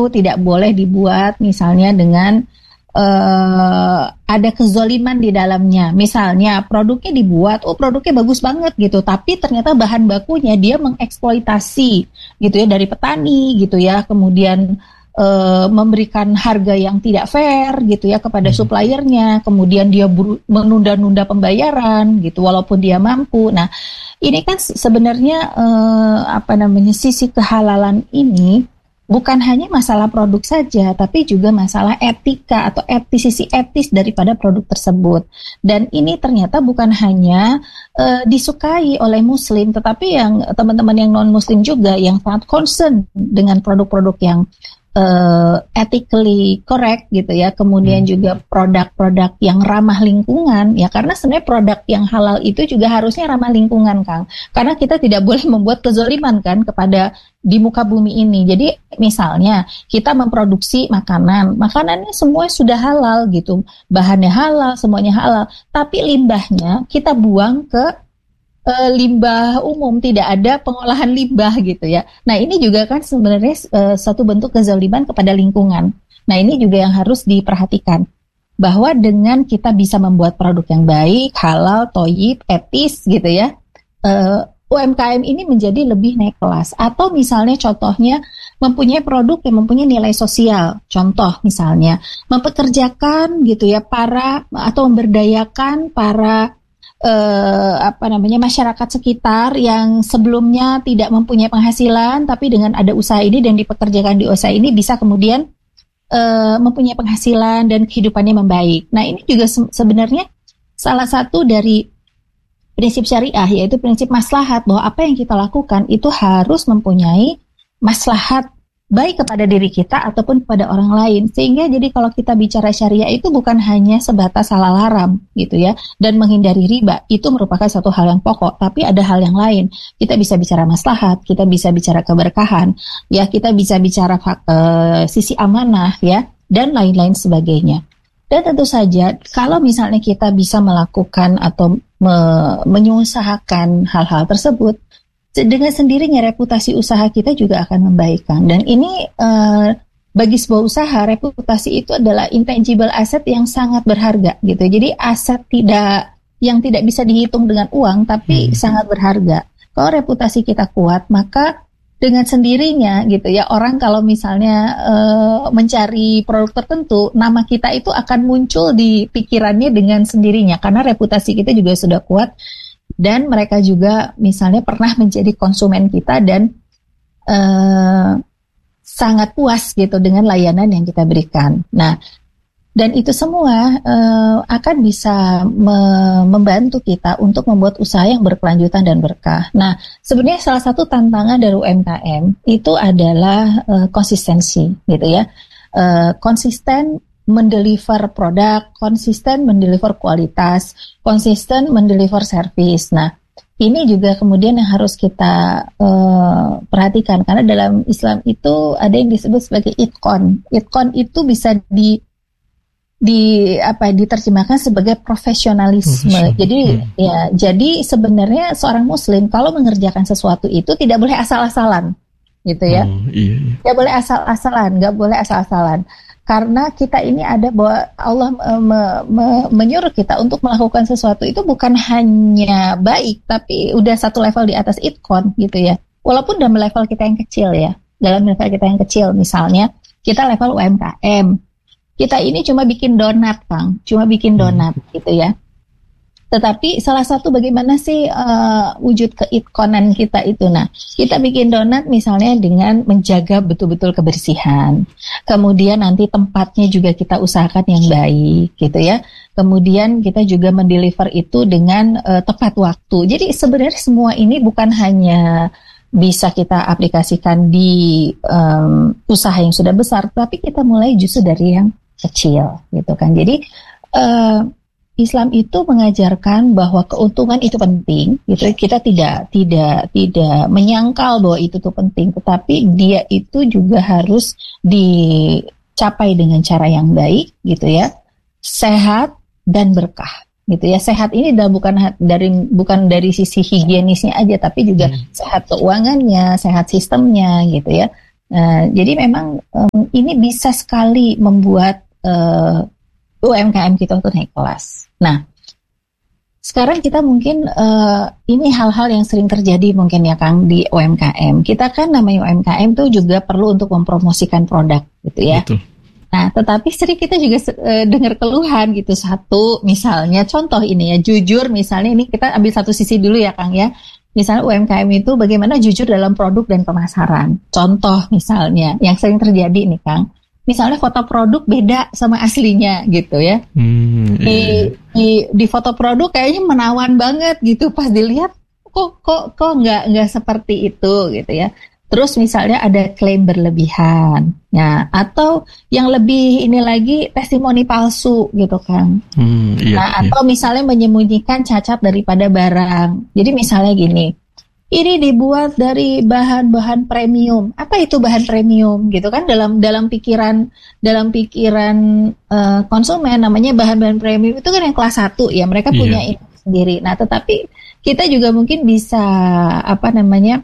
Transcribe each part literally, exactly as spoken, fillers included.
itu tidak boleh dibuat misalnya dengan uh, ada kezoliman di dalamnya. Misalnya produknya dibuat, oh produknya bagus banget gitu, tapi ternyata bahan bakunya dia mengeksploitasi gitu ya dari petani gitu ya, kemudian uh, memberikan harga yang tidak fair gitu ya kepada suppliernya, kemudian dia buru, menunda-nunda pembayaran gitu walaupun dia mampu. Nah, ini kan sebenarnya eh, apa namanya sisi kehalalan ini bukan hanya masalah produk saja, tapi juga masalah etika atau etis, sisi etis daripada produk tersebut. Dan ini ternyata bukan hanya eh, disukai oleh Muslim, tetapi yang teman-teman yang non Muslim juga yang sangat concern dengan produk-produk yang Uh, ethically correct gitu ya, kemudian hmm. juga produk-produk yang ramah lingkungan ya, karena sebenarnya produk yang halal itu juga harusnya ramah lingkungan, Kang, karena kita tidak boleh membuat kezoliman kan kepada di muka bumi ini. Jadi misalnya kita memproduksi makanan, makanannya semua sudah halal gitu, bahannya halal, semuanya halal, tapi limbahnya kita buang ke Uh, limbah umum, tidak ada pengolahan limbah gitu ya. Nah ini juga kan sebenarnya uh, satu bentuk kezaliman kepada lingkungan. Nah ini juga yang harus diperhatikan, bahwa dengan kita bisa membuat produk yang baik, halal, thoyyib, etis gitu ya, uh, U M K M ini menjadi lebih naik kelas. Atau misalnya contohnya mempunyai produk yang mempunyai nilai sosial, contoh misalnya mempekerjakan gitu ya para atau memberdayakan para Uh, apa namanya masyarakat sekitar yang sebelumnya tidak mempunyai penghasilan, tapi dengan ada usaha ini dan dipekerjakan di usaha ini bisa kemudian uh, mempunyai penghasilan dan kehidupannya membaik. Nah ini juga se- sebenarnya salah satu dari prinsip syariah, yaitu prinsip maslahat, bahwa apa yang kita lakukan itu harus mempunyai maslahat baik kepada diri kita ataupun kepada orang lain. Sehingga jadi kalau kita bicara syariah itu bukan hanya sebatas halal haram gitu ya, dan menghindari riba, itu merupakan satu hal yang pokok, tapi ada hal yang lain. Kita bisa bicara maslahat, kita bisa bicara keberkahan, ya kita bisa bicara uh, sisi amanah ya, dan lain-lain sebagainya. Dan tentu saja kalau misalnya kita bisa melakukan atau me- menyusahakan hal-hal tersebut, dengan sendirinya reputasi usaha kita juga akan membaik, Kang. Dan ini uh, bagi sebuah usaha, reputasi itu adalah intangible asset yang sangat berharga gitu. Jadi aset tidak yang tidak bisa dihitung dengan uang, tapi hmm. sangat berharga. Kalau reputasi kita kuat, maka dengan sendirinya gitu ya, orang kalau misalnya uh, mencari produk tertentu, nama kita itu akan muncul di pikirannya dengan sendirinya karena reputasi kita juga sudah kuat. Dan mereka juga misalnya pernah menjadi konsumen kita dan uh, sangat puas gitu dengan layanan yang kita berikan. Nah, dan itu semua uh, akan bisa me- membantu kita untuk membuat usaha yang berkelanjutan dan berkah. Nah, sebenarnya salah satu tantangan dari U M K M itu adalah uh, konsistensi gitu ya, uh, konsisten mendeliver produk, konsisten mendeliver kualitas, konsisten mendeliver service. Nah, ini juga kemudian yang harus kita uh, perhatikan, karena dalam Islam itu ada yang disebut sebagai itqon. Itqon itu bisa di di apa diterjemahkan sebagai profesionalisme. Jadi hmm. ya, jadi sebenarnya seorang Muslim kalau mengerjakan sesuatu itu tidak boleh asal-asalan, gitu ya. Oh, iya, iya. Tidak boleh asal-asalan, nggak boleh asal-asalan. Karena kita ini ada bahwa Allah me, me, menyuruh kita untuk melakukan sesuatu itu bukan hanya baik, tapi udah satu level di atas itqon gitu ya. Walaupun dalam level kita yang kecil ya, dalam level kita yang kecil, misalnya kita level U M K M, kita ini cuma bikin donat, Kang, cuma bikin donat gitu ya. Tetapi salah satu bagaimana sih uh, wujud keitkonan kita itu? Nah, kita bikin donat misalnya dengan menjaga betul-betul kebersihan. Kemudian nanti tempatnya juga kita usahakan yang baik gitu ya. Kemudian kita juga mendeliver itu dengan uh, tepat waktu. Jadi sebenarnya semua ini bukan hanya bisa kita aplikasikan di um, usaha yang sudah besar, tapi kita mulai justru dari yang kecil gitu kan. Jadi uh, Islam itu mengajarkan bahwa keuntungan itu penting, gitu. Kita tidak tidak tidak menyangkal bahwa itu tuh penting, tetapi dia itu juga harus dicapai dengan cara yang baik, gitu ya, sehat dan berkah, gitu ya. Sehat ini adalah bukan dari bukan dari sisi higienisnya aja, tapi juga hmm. sehat keuangannya, sehat sistemnya, gitu ya. Nah, jadi memang um, ini bisa sekali membuat uh, U M K M kita untuk naik kelas. Nah, sekarang kita mungkin uh, ini hal-hal yang sering terjadi mungkin ya Kang di U M K M. Kita kan namanya U M K M tuh juga perlu untuk mempromosikan produk gitu ya. Betul. Nah, tetapi sering kita juga uh, dengar keluhan gitu. Satu, misalnya contoh ini ya, jujur misalnya ini kita ambil satu sisi dulu ya Kang ya. Misalnya U M K M itu bagaimana jujur dalam produk dan pemasaran. Contoh misalnya yang sering terjadi nih Kang. Misalnya foto produk beda sama aslinya gitu ya. Hmm, di, di di foto produk kayaknya menawan banget gitu. Pas dilihat kok kok kok nggak nggak seperti itu gitu ya. Terus misalnya ada klaim berlebihan, ya, atau yang lebih ini lagi testimoni palsu gitu kan. Hmm, iya, nah, iya. Atau misalnya menyembunyikan cacat daripada barang. Jadi misalnya gini, ini dibuat dari bahan-bahan premium. Apa itu bahan premium gitu kan? Dalam dalam pikiran dalam pikiran uh, konsumen namanya bahan-bahan premium itu kan yang kelas satu ya. Mereka iya. punya ini sendiri. Nah, tetapi kita juga mungkin bisa apa namanya?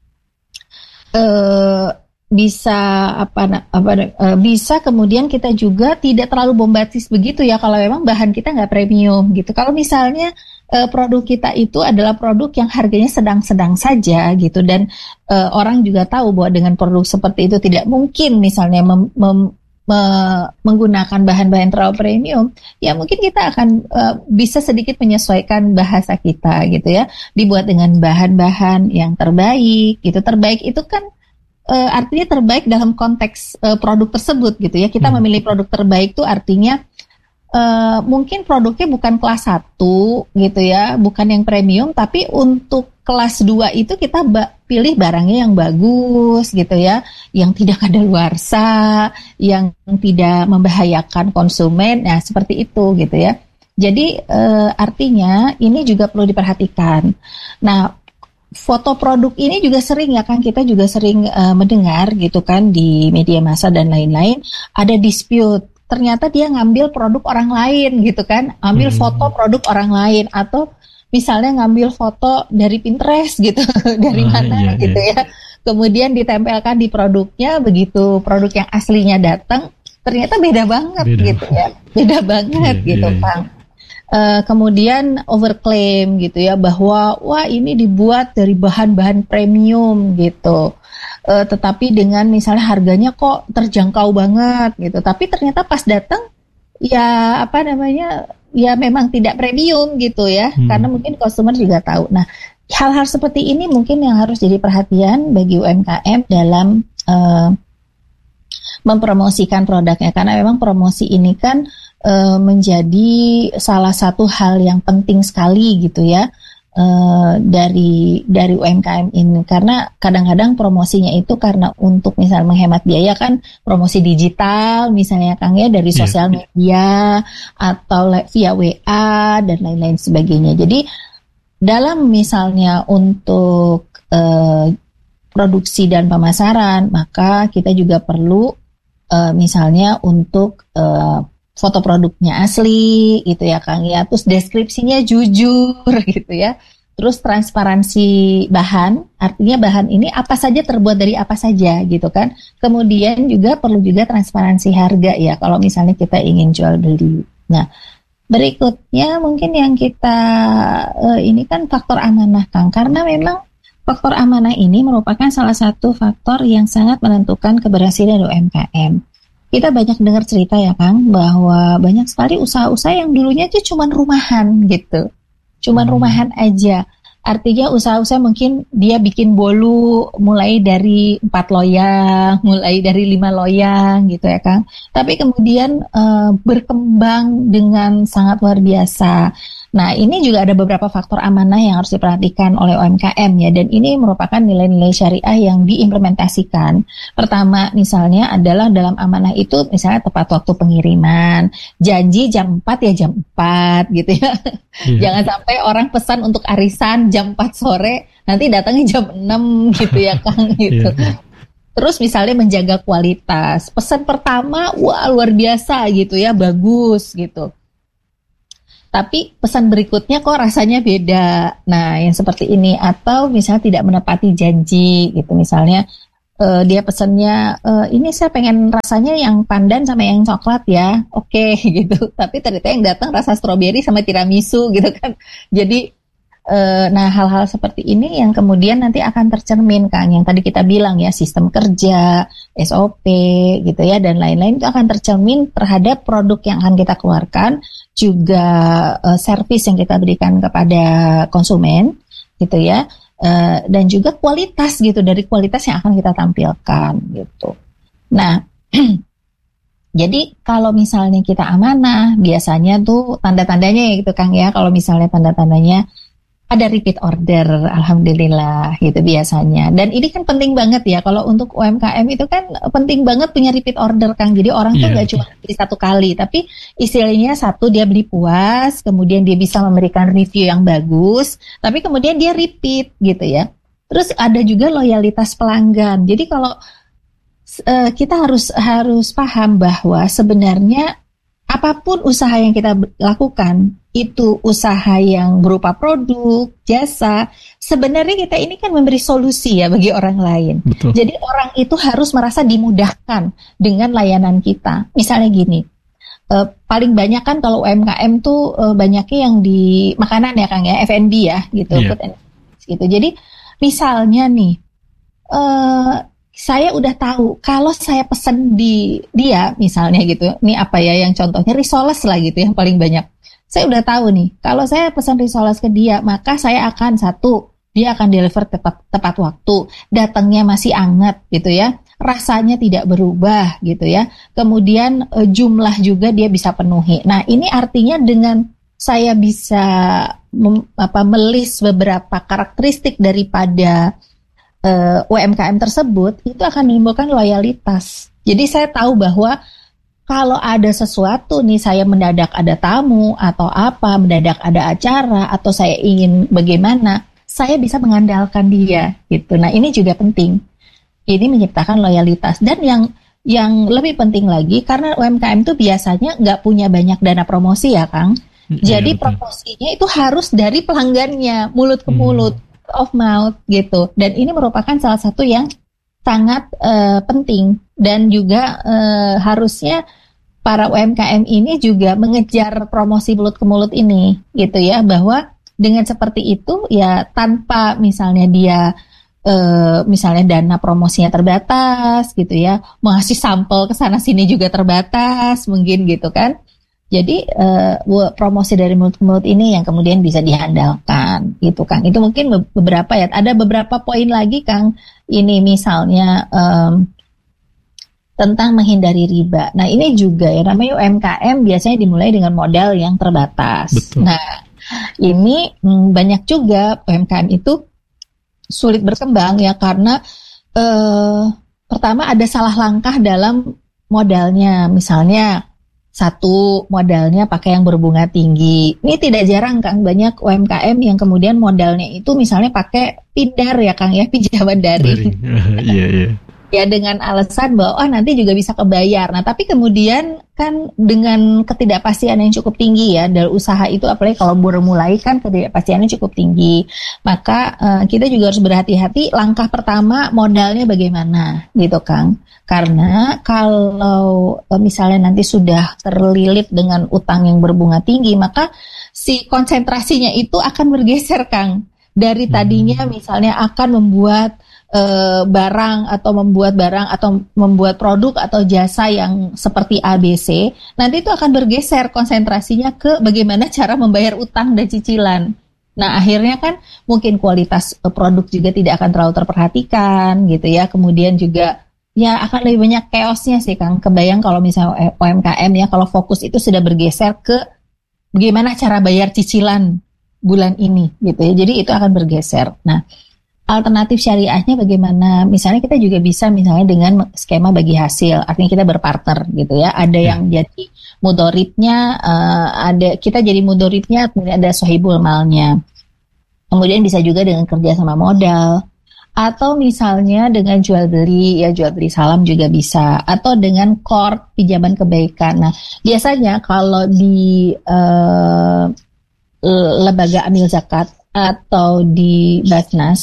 Uh, bisa apa apa uh, bisa kemudian kita juga tidak terlalu bombastis begitu ya kalau memang bahan kita nggak premium gitu. Kalau misalnya uh, produk kita itu adalah produk yang harganya sedang-sedang saja gitu dan uh, orang juga tahu bahwa dengan produk seperti itu tidak mungkin misalnya mem, mem, me, menggunakan bahan-bahan terlalu premium, ya mungkin kita akan uh, bisa sedikit menyesuaikan bahasa kita gitu ya, dibuat dengan bahan-bahan yang terbaik gitu. Terbaik itu kan uh, artinya terbaik dalam konteks uh, produk tersebut gitu ya. Kita hmm. memilih produk terbaik itu artinya uh, mungkin produknya bukan kelas satu gitu ya, bukan yang premium, tapi untuk kelas dua itu kita ba- pilih barangnya yang bagus gitu ya, yang tidak kadaluarsa, yang tidak membahayakan konsumen, nah seperti itu gitu ya. Jadi e, artinya ini juga perlu diperhatikan. Nah, foto produk ini juga sering ya kan, kita juga sering e, mendengar gitu kan di media massa dan lain-lain, ada dispute. Ternyata dia ngambil produk orang lain gitu kan, ambil hmm. foto produk orang lain, atau misalnya ngambil foto dari Pinterest gitu, dari ah, mana iya, gitu iya. ya. Kemudian ditempelkan di produknya, begitu produk yang aslinya datang, ternyata beda banget beda. gitu ya. Beda banget iya, gitu iya, Kang. Uh, kemudian overclaim gitu ya, bahwa wah ini dibuat dari bahan-bahan premium gitu. Uh, tetapi dengan misalnya harganya kok terjangkau banget gitu. Tapi ternyata pas datang, ya apa namanya, ya memang tidak premium gitu ya, hmm. karena mungkin konsumen juga tahu. Nah, hal-hal seperti ini mungkin yang harus jadi perhatian bagi U M K M dalam uh, mempromosikan produknya, karena memang promosi ini kan uh, menjadi salah satu hal yang penting sekali gitu ya. Uh, dari dari U M K M ini, karena kadang-kadang promosinya itu karena untuk misal menghemat biaya kan, promosi digital misalnya Kang ya, dari sosial yeah. media atau via W A dan lain-lain sebagainya. Jadi dalam misalnya untuk uh, produksi dan pemasaran, maka kita juga perlu uh, misalnya untuk uh, foto produknya asli gitu ya Kang ya, terus deskripsinya jujur gitu ya, terus transparansi bahan, artinya bahan ini apa saja, terbuat dari apa saja gitu kan. Kemudian juga perlu juga transparansi harga ya kalau misalnya kita ingin jual beli. Nah, berikutnya mungkin yang kita uh, ini kan faktor amanah Kang, karena memang faktor amanah ini merupakan salah satu faktor yang sangat menentukan keberhasilan U M K M. Kita banyak dengar cerita ya Kang, bahwa banyak sekali usaha-usaha yang dulunya itu cuman rumahan gitu. Cuman hmm. rumahan aja. Artinya usaha-usaha mungkin dia bikin bolu mulai dari empat loyang, mulai dari lima loyang gitu ya Kang. Tapi kemudian uh, berkembang dengan sangat luar biasa. Nah, ini juga ada beberapa faktor amanah yang harus diperhatikan oleh U M K M ya, dan ini merupakan nilai-nilai syariah yang diimplementasikan. Pertama misalnya adalah dalam amanah itu misalnya tepat waktu pengiriman, janji jam empat ya jam empat gitu ya. Hmm. Jangan sampai orang pesan untuk arisan jam empat sore, nanti datangnya jam enam gitu ya Kang gitu. Yeah. Terus misalnya menjaga kualitas, pesan pertama wah luar biasa gitu ya, bagus gitu. Tapi pesan berikutnya kok rasanya beda. Nah, yang seperti ini, atau misalnya tidak menepati janji gitu. Misalnya uh, dia pesennya uh, ini saya pengen rasanya yang pandan sama yang coklat ya, oke okay, gitu. Tapi ternyata yang datang rasa stroberi sama tiramisu gitu kan. Jadi uh, nah hal-hal seperti ini yang kemudian nanti akan tercermin Kang, yang tadi kita bilang ya, sistem kerja, S O P gitu ya, dan lain-lain itu akan tercermin terhadap produk yang akan kita keluarkan, juga uh, servis yang kita berikan kepada konsumen gitu ya. Uh, dan juga kualitas gitu, dari kualitas yang akan kita tampilkan gitu. Nah, jadi kalau misalnya kita amanah, biasanya tuh tanda-tandanya ya gitu Kang ya, kalau misalnya tanda-tandanya ada repeat order, alhamdulillah gitu biasanya. Dan ini kan penting banget ya, kalau untuk U M K M itu kan penting banget punya repeat order Kang. Jadi orang tuh Iya, nggak betul. cuma beli satu kali, tapi istilahnya satu dia beli puas, kemudian dia bisa memberikan review yang bagus, tapi kemudian dia repeat gitu ya. Terus ada juga loyalitas pelanggan. Jadi kalau uh, kita harus harus paham bahwa sebenarnya apapun usaha yang kita lakukan, itu usaha yang berupa produk, jasa, sebenarnya kita ini kan memberi solusi ya bagi orang lain. Betul. Jadi orang itu harus merasa dimudahkan dengan layanan kita. Misalnya gini, uh, paling banyak kan kalau U M K M tuh uh, banyaknya yang di makanan ya Kang ya, F and B ya gitu, Yeah. food and beverage gitu. Jadi misalnya nih, uh, saya udah tahu kalau saya pesen di dia misalnya gitu, ini apa ya yang contohnya risoles lah gitu yang paling banyak. Saya udah tahu nih, kalau saya pesan risoles ke dia, maka saya akan satu, dia akan deliver tepat tepat waktu, datangnya masih anget gitu ya, rasanya tidak berubah gitu ya. Kemudian e, jumlah juga dia bisa penuhi. Nah, ini artinya dengan saya bisa mem, apa melis beberapa karakteristik daripada e, U M K M tersebut, itu akan menimbulkan loyalitas. Jadi saya tahu bahwa kalau ada sesuatu nih, saya mendadak ada tamu atau apa, mendadak ada acara atau saya ingin bagaimana, saya bisa mengandalkan dia gitu. Nah, ini juga penting. Ini menciptakan loyalitas. Dan yang yang lebih penting lagi, karena U M K M itu biasanya nggak punya banyak dana promosi ya Kang. Jadi Iya, promosinya itu harus dari pelanggannya, mulut ke mulut, hmm. of mouth gitu. Dan ini merupakan salah satu yang sangat uh, penting, dan juga uh, harusnya para U M K M ini juga mengejar promosi mulut ke mulut ini gitu ya, bahwa dengan seperti itu ya, tanpa misalnya dia uh, misalnya dana promosinya terbatas gitu ya, mengasih sampel ke sana sini juga terbatas mungkin gitu kan. Jadi uh, promosi dari mulut ke mulut ini yang kemudian bisa diandalkan gitu Kang. Itu mungkin beberapa ya. Ada beberapa poin lagi Kang. Ini misalnya um, tentang menghindari riba. Nah, ini juga ya, namanya U M K M biasanya dimulai dengan modal yang terbatas. Betul. Nah, ini hmm, banyak juga U M K M itu sulit berkembang ya, karena uh, pertama ada salah langkah dalam modalnya. Misalnya satu, modalnya pakai yang berbunga tinggi. Ini tidak jarang Kang, banyak U M K M yang kemudian modalnya itu misalnya pakai pindar ya Kang ya, pinjaman daring. Iya, iya. Ya dengan alasan bahwa oh nanti juga bisa kebayar. Nah, tapi kemudian kan dengan ketidakpastian yang cukup tinggi ya dari usaha itu, apalagi kalau baru mulai kan ketidakpastiannya cukup tinggi. Maka uh, kita juga harus berhati-hati, langkah pertama modalnya bagaimana gitu Kang. Karena kalau uh, misalnya nanti sudah terlilit dengan utang yang berbunga tinggi, maka si konsentrasinya itu akan bergeser Kang. Dari tadinya misalnya akan membuat uh, barang atau membuat barang atau membuat produk atau jasa yang seperti A B C, nanti itu akan bergeser konsentrasinya ke bagaimana cara membayar utang dan cicilan. Nah, akhirnya kan mungkin kualitas uh, produk juga tidak akan terlalu terperhatikan gitu ya. Kemudian juga ya akan lebih banyak chaosnya sih Kang. Kebayang kalau misalnya U M K M ya, kalau fokus itu sudah bergeser ke bagaimana cara bayar cicilan bulan ini gitu ya. Jadi itu akan bergeser. Nah, alternatif syariahnya bagaimana? Misalnya kita juga bisa misalnya dengan skema bagi hasil. Artinya kita berpartner gitu ya. Ada yang jadi mudoribnya, uh, ada kita jadi mudoribnya, kemudian ada sohibul malnya. Kemudian bisa juga dengan kerja sama modal. Atau misalnya dengan jual beli, ya jual beli salam juga bisa. Atau dengan qard, pinjaman kebaikan. Nah, biasanya kalau di uh, lembaga amil zakat atau di Basnas,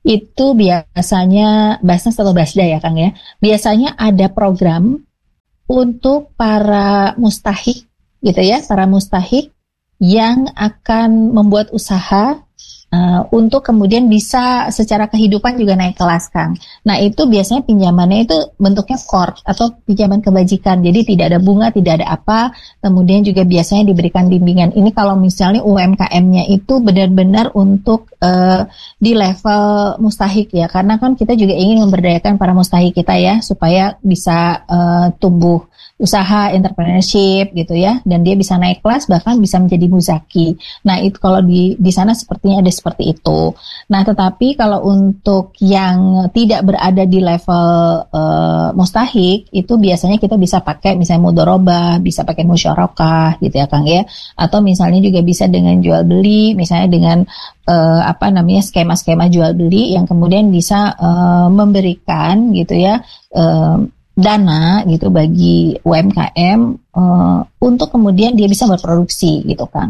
itu biasanya Basnas atau Basda ya Kang ya, biasanya ada program untuk para mustahik gitu ya, para mustahik yang akan membuat usaha uh, untuk kemudian bisa secara kehidupan juga naik kelas Kang. Nah itu biasanya pinjamannya itu bentuknya qard atau pinjaman kebajikan, jadi tidak ada bunga, tidak ada apa, kemudian juga biasanya diberikan bimbingan. Ini kalau misalnya U M K M-nya itu benar-benar untuk uh, di level mustahik ya, karena kan kita juga ingin memberdayakan para mustahik kita ya, supaya bisa uh, tumbuh usaha entrepreneurship gitu ya, dan dia bisa naik kelas bahkan bisa menjadi muzaki. Nah itu kalau di di sana sepertinya ada seperti itu. Nah tetapi kalau untuk yang tidak berada di level uh, mustahik itu biasanya kita bisa pakai misalnya mudharabah, bisa pakai musyarakah gitu ya Kang ya, atau misalnya juga bisa dengan jual beli, misalnya dengan uh, apa namanya skema-skema jual beli yang kemudian bisa uh, memberikan gitu ya uh, dana gitu bagi U M K M uh, untuk kemudian dia bisa berproduksi gitu Kang.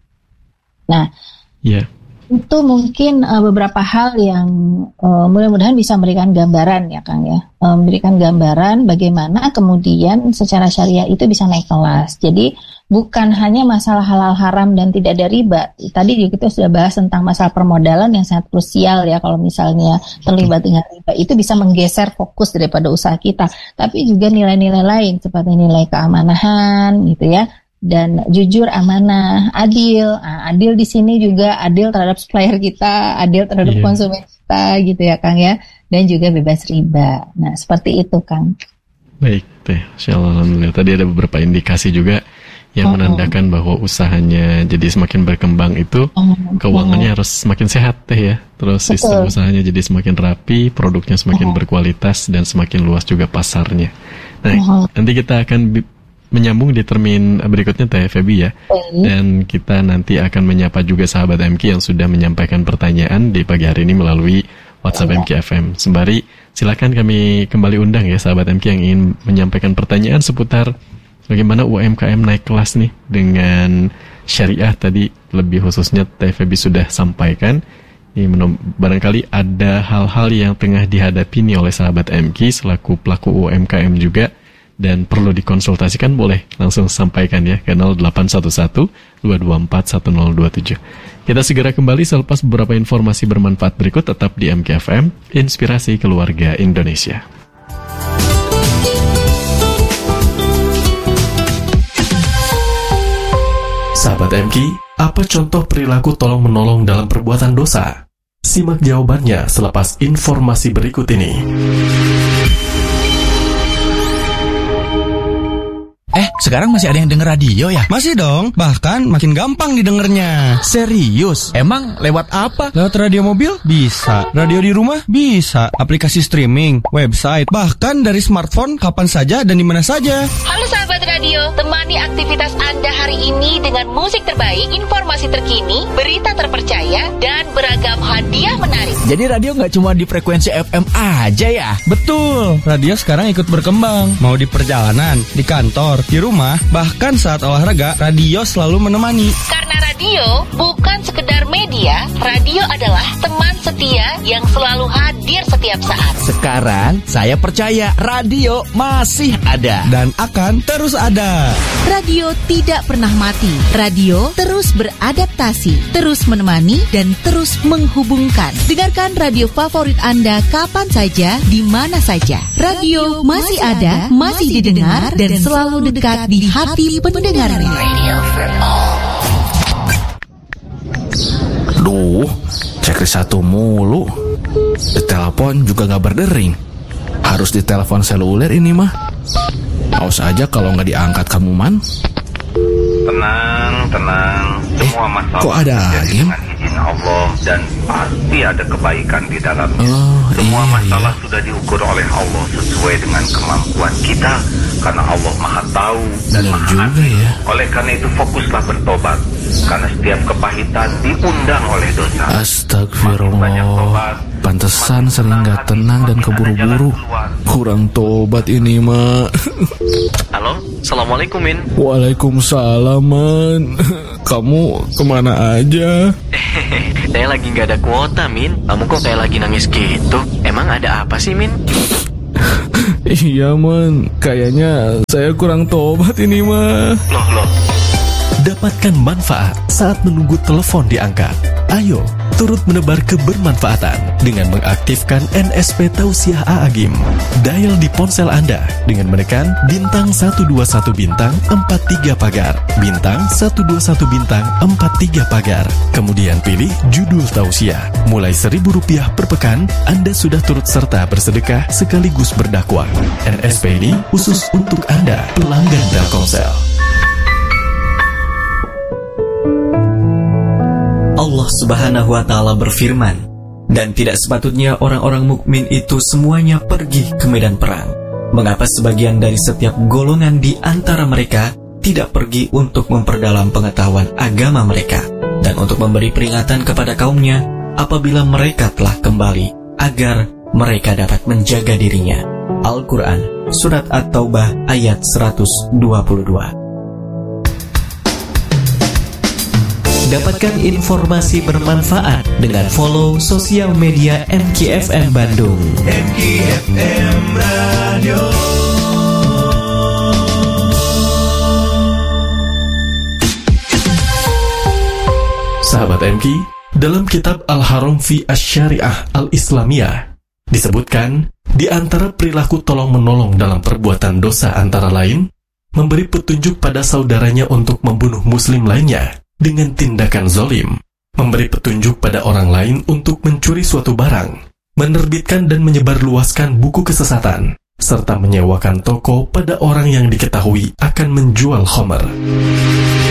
Nah, yeah. itu mungkin uh, beberapa hal yang uh, mudah-mudahan bisa memberikan gambaran ya Kang ya, uh, memberikan gambaran bagaimana kemudian secara syariah itu bisa naik kelas. Jadi bukan hanya masalah halal haram dan tidak ada riba. Tadi juga kita sudah bahas tentang masalah permodalan yang sangat krusial ya, kalau misalnya terlibat dengan riba itu bisa menggeser fokus daripada usaha kita. Tapi juga nilai-nilai lain seperti nilai keamanahan gitu ya, dan jujur, amanah, adil. Nah, adil di sini juga adil terhadap supplier kita, adil terhadap yeah. konsumen kita gitu ya Kang ya, dan juga bebas riba. Nah seperti itu Kang. Baik teh, insyaallah alhamdulillah. Tadi ada beberapa indikasi juga yang oh, menandakan bahwa usahanya jadi semakin berkembang itu oh, keuangannya oh. harus semakin sehat teh ya. Terus Betul. sistem usahanya jadi semakin rapi, produknya semakin oh. berkualitas dan semakin luas juga pasarnya. Nah, oh. nanti kita akan bi- menyambung di termin berikutnya teh Feby ya. Oh. Dan kita nanti akan menyapa juga sahabat M K yang sudah menyampaikan pertanyaan di pagi hari ini melalui WhatsApp oh. M K F M. Sembari silakan kami kembali undang ya sahabat M K yang ingin menyampaikan pertanyaan seputar bagaimana U M K M naik kelas nih dengan syariah tadi, lebih khususnya Teh Feby sudah sampaikan. Ini menom- barangkali ada hal-hal yang tengah dihadapi nih oleh sahabat M K selaku pelaku U M K M juga dan perlu dikonsultasikan, boleh langsung sampaikan ya ke nol delapan satu satu dua dua empat satu nol dua tujuh. Kita segera kembali selepas beberapa informasi bermanfaat berikut. Tetap di M K F M, Inspirasi Keluarga Indonesia. Sahabat M K, apa contoh perilaku tolong-menolong dalam perbuatan dosa? Simak jawabannya selepas informasi berikut ini. Eh, sekarang masih ada yang denger radio ya? Masih dong, bahkan makin gampang didengarnya. Serius? Emang lewat apa? Lewat radio mobil? Bisa. Radio di rumah? Bisa. Aplikasi streaming, website, bahkan dari smartphone kapan saja dan di mana saja. Halo sahabat radio, temani aktivitas Anda hari ini dengan musik terbaik, informasi terkini, berita terpercaya, dan beragam hadiah menarik. Jadi radio nggak cuma di frekuensi F M aja ya? Betul, radio sekarang ikut berkembang. Mau di perjalanan, di kantor, di rumah, bahkan saat olahraga, radio selalu menemani. Karena radio bukan sekedar media, radio adalah teman setia yang selalu hadir setiap saat. Sekarang saya percaya radio masih ada dan akan terus ada. Radio tidak pernah mati. Radio terus beradaptasi, terus menemani dan terus menghubungkan. Dengarkan radio favorit Anda kapan saja, di mana saja. Radio masih ada, masih didengar dan selalu dekat di hati pendengarnya. Radio for all. Duh, checklist satu mulu. Di telepon juga gak berdering. Harus di telepon seluler ini mah. Awas aja kalau gak diangkat kamu man. Tenang, tenang. Semua masalah kok ada game? Dengan izin Allah dan pasti ada kebaikan di dalamnya. Oh, Semua iya, masalah iya. sudah diukur oleh Allah sesuai dengan kemampuan kita, karena Allah Maha Tahu dan Benar Maha juga Adil. ya. Oleh karena itu fokuslah bertobat, karena setiap kepahitan diundang oleh dosa. Astagfirullah. Makin banyak tobat, Pantesan sering gak tenang dan keburu-buru. Kurang tobat ini, Ma. Halo, Assalamualaikum, Min. Waalaikumsalam, Man. Kamu kemana aja? Saya lagi gak ada kuota, Min. Kamu kok kayak lagi nangis gitu? Emang ada apa sih, Min? Iya, Man. Kayaknya saya kurang tobat ini, Ma. Loh, loh. Dapatkan manfaat saat menunggu telepon diangkat. Ayo, turut menebar kebermanfaatan dengan mengaktifkan N S P Tausiah A A G I M. Dial di ponsel Anda dengan menekan bintang satu dua satu bintang empat tiga pagar, bintang satu dua satu bintang empat tiga pagar. Kemudian pilih judul tausiah. Mulai seribu rupiah per pekan, Anda sudah turut serta bersedekah sekaligus berdakwah. N S P ini khusus untuk Anda, pelanggan Telkomsel. Allah Subhanahu wa Ta'ala berfirman, dan tidak sepatutnya orang-orang mukmin itu semuanya pergi ke medan perang. Mengapa sebagian dari setiap golongan di antara mereka tidak pergi untuk memperdalam pengetahuan agama mereka dan untuk memberi peringatan kepada kaumnya apabila mereka telah kembali, agar mereka dapat menjaga dirinya. Al-Quran, Surat At-Taubah ayat seratus dua puluh dua. Dapatkan informasi bermanfaat dengan follow sosial media M K F M Bandung. M K F M Radio. Sahabat M K, dalam kitab Al-Haram fi Asy-Syariah Al-Islamiyah disebutkan di antara perilaku tolong-menolong dalam perbuatan dosa antara lain memberi petunjuk pada saudaranya untuk membunuh muslim lainnya dengan tindakan zolim, memberi petunjuk pada orang lain untuk mencuri suatu barang, menerbitkan dan menyebarluaskan buku kesesatan, serta menyewakan toko pada orang yang diketahui akan menjual khamr.